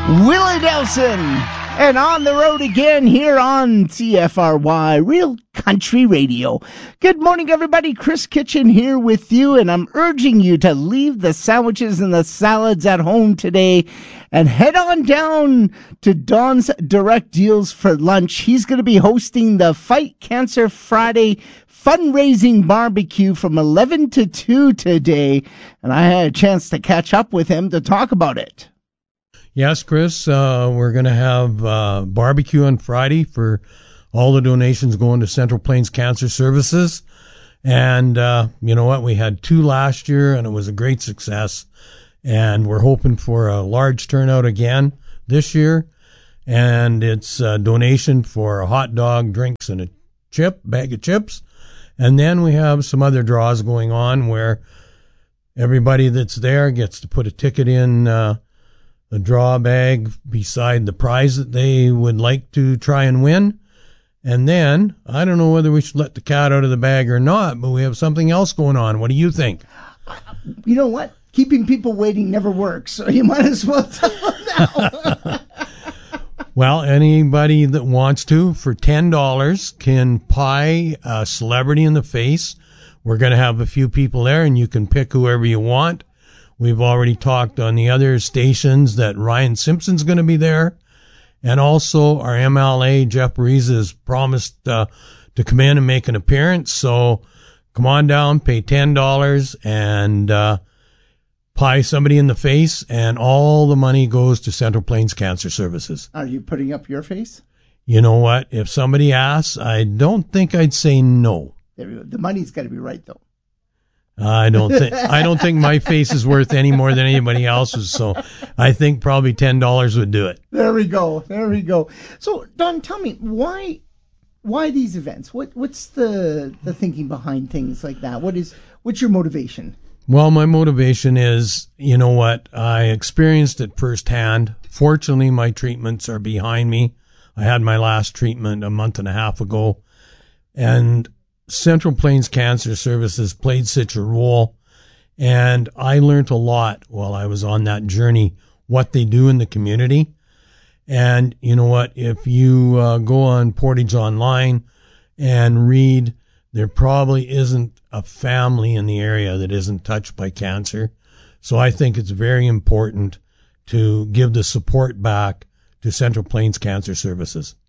Willie Nelson, and on the road again here on CFRY, Real Country Radio. Good morning, everybody. Chris Kitchen here with you, and I'm urging you to leave the sandwiches and the salads at home today and head on down to Don's Direct Deals for lunch. He's going to be hosting the Fight Cancer Friday fundraising barbecue from 11 to 2 today, and I had a chance to catch up with him to talk about it. Yes, Chris, we're going to have barbecue on Friday for all the donations going to Central Plains Cancer Services. And you know what? We had 2 last year, and it was a great success. And we're hoping for a large turnout again this year. And it's a donation for a hot dog, drinks, and a bag of chips. And then we have some other draws going on where everybody that's there gets to put a ticket in a draw bag beside the prize that they would like to try and win. And then, I don't know whether we should let the cat out of the bag or not, but we have something else going on. What do you think? You know what? Keeping people waiting never works, so you might as well tell them now. Well, anybody that wants to, for $10, can pie a celebrity in the face. We're going to have a few people there, and you can pick whoever you want. We've already talked on the other stations that Ryan Simpson's going to be there. And also our MLA, Jeff Breeze, has promised to come in and make an appearance. So come on down, pay $10, and pie somebody in the face, and all the money goes to Central Plains Cancer Services. Are you putting up your face? You know what? If somebody asks, I don't think I'd say no. The money's got to be right, though. I don't think my face is worth any more than anybody else's, so I think probably $10 would do it. There we go. So, Don, tell me, why these events? What's the thinking behind things like that? What's your motivation? Well, my motivation is, you know what, I experienced it firsthand. Fortunately, my treatments are behind me. I had my last treatment a month and a half ago, and Central Plains Cancer Services played such a role, and I learned a lot while I was on that journey, what they do in the community. And you know what, if you go on Portage Online and read, there probably isn't a family in the area that isn't touched by cancer. So I think it's very important to give the support back to Central Plains Cancer Services.